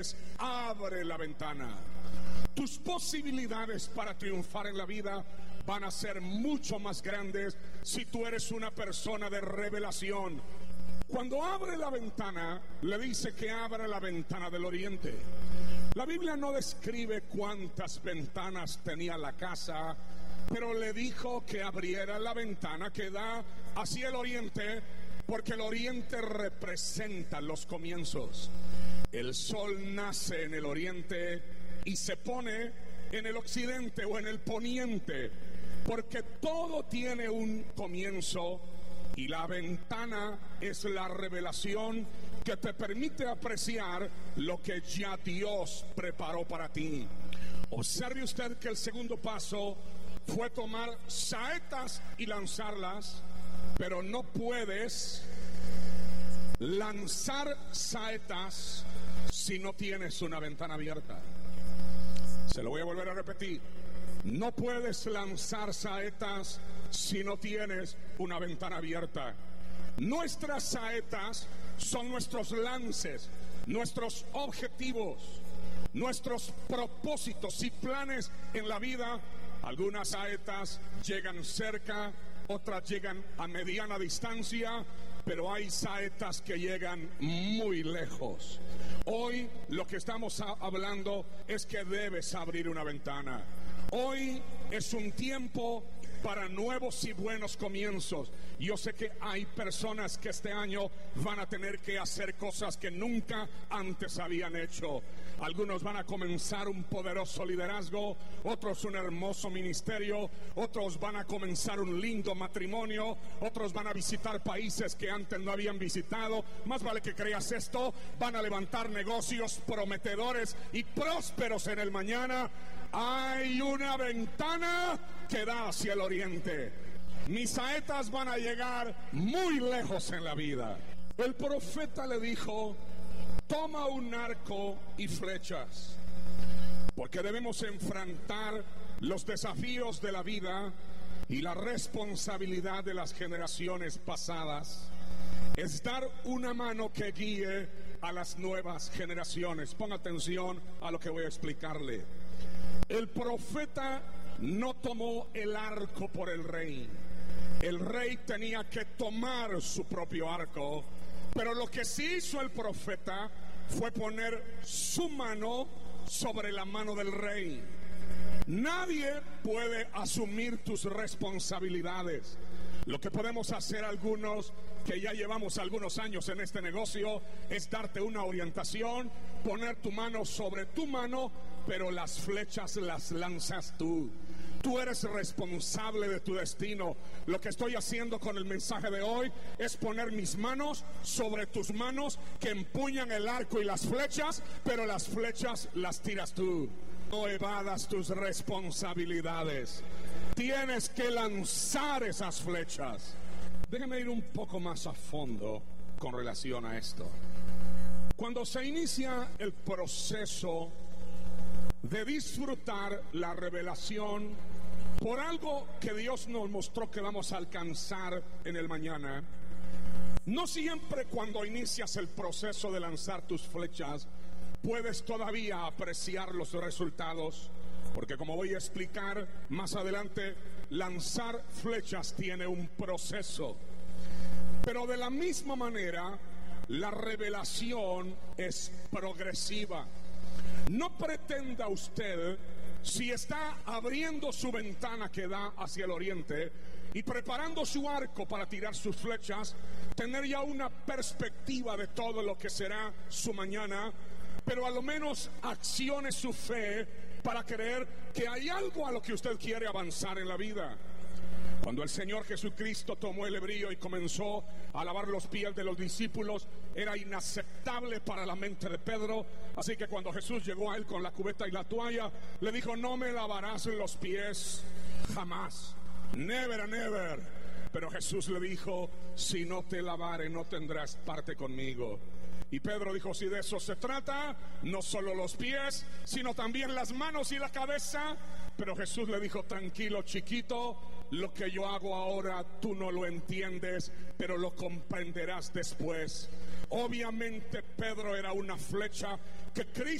Abre la ventana. Tus posibilidades para triunfar en la vida van a ser mucho más grandes si tú eres una persona de revelación. Cuando abre la ventana, le dice que abra la ventana del oriente. La Biblia no describe cuántas ventanas tenía la casa, pero le dijo que abriera la ventana que da hacia el oriente, porque el oriente representa los comienzos. El sol nace en el oriente y se pone en el occidente o en el poniente, porque todo tiene un comienzo. Y la ventana es la revelación que te permite apreciar lo que ya Dios preparó para ti. Observe usted que el segundo paso fue tomar saetas y lanzarlas, pero no puedes lanzar saetas si no tienes una ventana abierta. Se lo voy a volver a repetir. No puedes lanzar saetas si no tienes una ventana abierta. Nuestras saetas son nuestros lances, nuestros objetivos, nuestros propósitos y planes en la vida. Algunas saetas llegan cerca, otras llegan a mediana distancia, pero hay saetas que llegan muy lejos. Hoy lo que estamos hablando es que debes abrir una ventana. Hoy es un tiempo para nuevos y buenos comienzos. Yo sé que hay personas que este año van a tener que hacer cosas que nunca antes habían hecho. Algunos van a comenzar un poderoso liderazgo, otros un hermoso ministerio, otros van a comenzar un lindo matrimonio, otros van a visitar países que antes no habían visitado. Más vale que creas esto. Van a levantar negocios prometedores y prósperos en el mañana. Hay una ventana que da hacia el oriente. Mis saetas van a llegar muy lejos en la vida. El profeta le dijo: toma un arco y flechas, porque debemos enfrentar los desafíos de la vida y la responsabilidad de las generaciones pasadas. Es dar una mano que guíe a las nuevas generaciones. Ponga atención a lo que voy a explicarle. El profeta no tomó el arco por el rey. El rey tenía que tomar su propio arco, pero lo que sí hizo el profeta fue poner su mano sobre la mano del rey. Nadie puede asumir tus responsabilidades. Lo que podemos hacer algunos que ya llevamos algunos años en este negocio es darte una orientación, poner tu mano sobre tu mano, pero las flechas las lanzas tú. Tú eres responsable de tu destino. Lo que estoy haciendo con el mensaje de hoy es poner mis manos sobre tus manos que empuñan el arco y las flechas, pero las flechas las tiras tú. No evadas tus responsabilidades. Tienes que lanzar esas flechas. Déjeme ir un poco más a fondo con relación a esto. Cuando se inicia el proceso de disfrutar la revelación por algo que Dios nos mostró que vamos a alcanzar en el mañana, no siempre cuando inicias el proceso de lanzar tus flechas puedes todavía apreciar los resultados, porque como voy a explicar más adelante, lanzar flechas tiene un proceso. Pero de la misma manera, la revelación es progresiva. No pretenda usted, si está abriendo su ventana que da hacia el oriente y preparando su arco para tirar sus flechas, tener ya una perspectiva de todo lo que será su mañana, pero a lo menos accione su fe para creer que hay algo a lo que usted quiere avanzar en la vida. Cuando el Señor Jesucristo tomó el hebrío y comenzó a lavar los pies de los discípulos, era inaceptable para la mente de Pedro. Así que cuando Jesús llegó a él con la cubeta y la toalla, le dijo: no me lavarás los pies jamás, never, never. Pero Jesús le dijo: si no te lavare, no tendrás parte conmigo. Y Pedro dijo: si de eso se trata, no solo los pies, sino también las manos y la cabeza. Pero Jesús le dijo: tranquilo, chiquito, lo que yo hago ahora tú no lo entiendes, pero lo comprenderás después. Obviamente Pedro era una flecha que Cristo